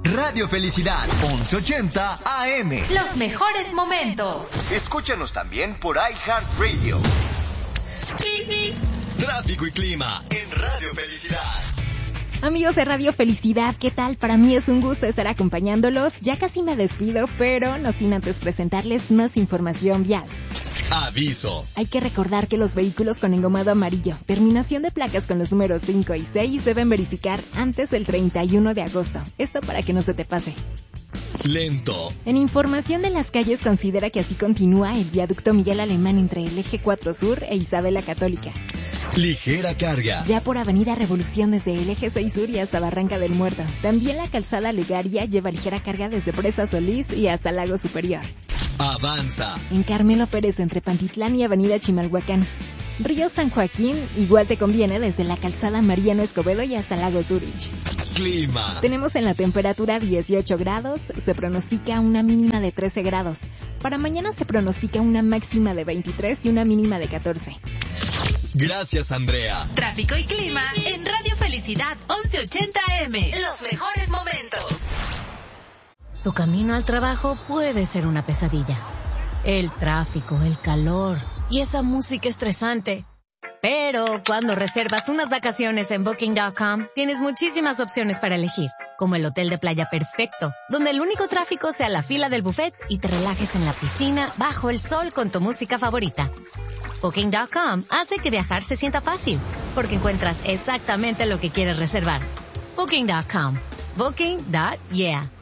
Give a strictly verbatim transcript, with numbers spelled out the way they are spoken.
Radio Felicidad, once ochenta A M. Los mejores momentos. Escúchanos también por iHeartRadio. Tráfico y clima en Radio Felicidad. Amigos de Radio Felicidad, ¿qué tal? Para mí es un gusto estar acompañándolos. Ya casi me despido, pero no sin antes presentarles más información vial. Aviso. Hay que recordar que los vehículos con engomado amarillo, terminación de placas con los números cinco y seis, deben verificar antes del treinta y uno de agosto. Esto para que no se te pase. Lento. En información de las calles, considera que así continúa el viaducto Miguel Alemán entre el Eje cuatro Sur e Isabela Católica. Ligera carga. Ya por Avenida Revolución desde el Eje seis Sur y hasta Barranca del Muerto. También la calzada Legaria lleva ligera carga desde Presa Solís y hasta Lago Superior. Avanza. En Carmelo Pérez entre Pantitlán y Avenida Chimalhuacán. Río San Joaquín igual te conviene desde la calzada Mariano Escobedo y hasta Lago Zurich. Clima. Tenemos en la temperatura dieciocho grados, se pronostica una mínima de trece grados. Para mañana se pronostica una máxima de veintitrés y una mínima de catorce. Gracias, Andrea. Tráfico y clima en Radio Felicidad once ochenta A M. Los mejores momentos. Tu camino al trabajo puede ser una pesadilla. El tráfico, el calor y esa música estresante. Pero cuando reservas unas vacaciones en Booking punto com, tienes muchísimas opciones para elegir, como el hotel de playa perfecto, donde el único tráfico sea la fila del buffet y te relajes en la piscina bajo el sol con tu música favorita. Booking punto com hace que viajar se sienta fácil, porque encuentras exactamente lo que quieres reservar. Booking punto com. Booking. Yeah.